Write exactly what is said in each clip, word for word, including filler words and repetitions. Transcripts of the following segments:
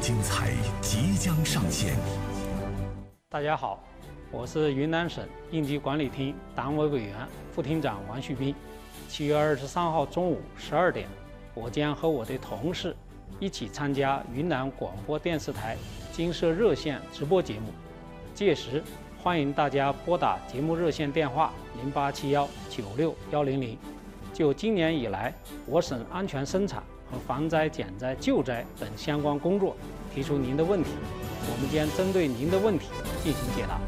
精彩即将上线。 大家好，我是云南省应急管理厅党委委员、副厅长王旭斌。七月二十三号中午十二点，我将和我的同事一起参加云南广播电视台金社热线直播节目。届时，欢迎大家拨打节目热线电话零八七幺九六幺零零，就今年以来我省安全生产和防灾减灾救灾等相关工作提出您的问题，我们将针对您的问题进行解答。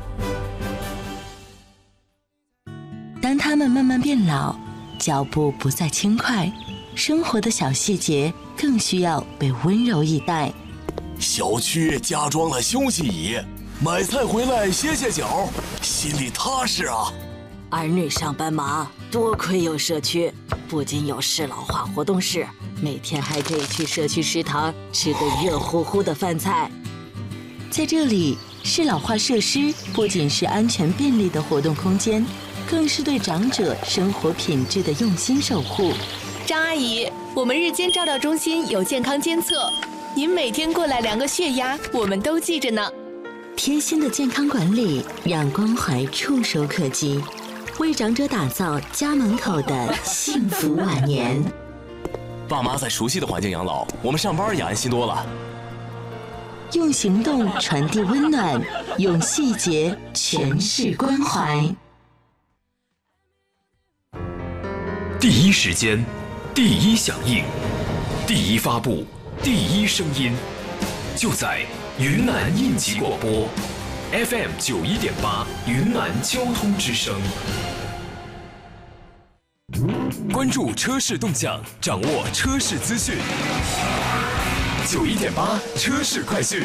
当他们慢慢变老，脚步不再轻快，生活的小细节更需要被温柔以待。 小区加装了休息椅，买菜回来歇歇脚，心里踏实啊。 儿女上班忙，多亏有社区，不仅有适老化活动室，每天还可以去社区食堂吃个热乎乎的饭菜。 在这里，适老化设施不仅是安全便利的活动空间，更是对长者生活品质的用心守护。 张阿姨，我们日间照料中心有健康监测，您每天过来量个血压，我们都记着呢。 贴心的健康管理，让关怀触手可及，为长者打造家门口的幸福晚年。 爸妈在熟悉的环境养老，我们上班也安心多了。 用行动传递温暖，用细节诠释关怀。 第一时间，第一响应，第一发布，第一声音，就在云南应急广播 F M 九一点八，云南交通之声。关注车市动向，掌握车市资讯。九一点八车市快讯。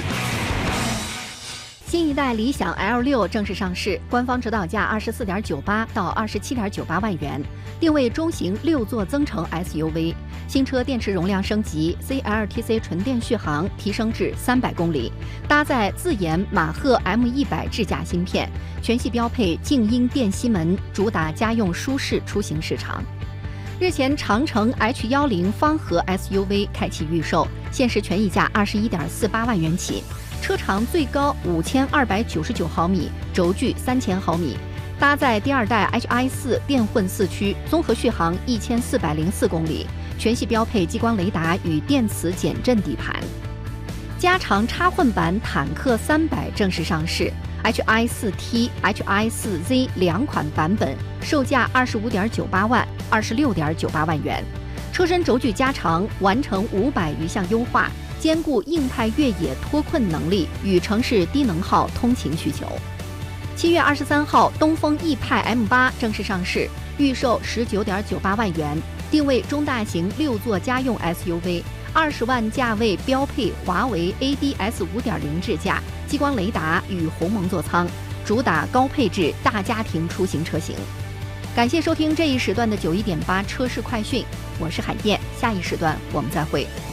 新一代理想 L 六 正式上市，官方指导价二十四点九八到二十七点九八万元，定位中型六座增程 S U V。新车电池容量升级 ，C L T C 纯电续航提升至三百公里，搭载自研马赫 M 一百 智驾芯片，全系标配静音电吸门，主打家用舒适出行市场。日前，长城 H 一零方盒 S U V 开启预售，限时权益价二十一点四八万元起，车长最高五千二百九十九毫米，轴距三千毫米，搭载第二代 H I 四电混四驱，综合续航一千四百零四公里，全系标配激光雷达与电磁减震底盘。加长插混版坦克三百正式上市。H I 四 T、H I 四 Z 两款版本，售价二十五点九八万、二十六点九八万元。车身轴距加长，完成五百余项优化，兼顾硬派越野脱困能力与城市低能耗通勤需求。七月二十三号，东风奕派 M 八正式上市，预售十九点九八万元，定位中大型六座家用 S U V。二十万价位标配华为 A D S 五点零 智驾、激光雷达与鸿蒙座舱，主打高配置大家庭出行车型。感谢收听这一时段的九一点八车市快讯，我是海燕，下一时段我们再会。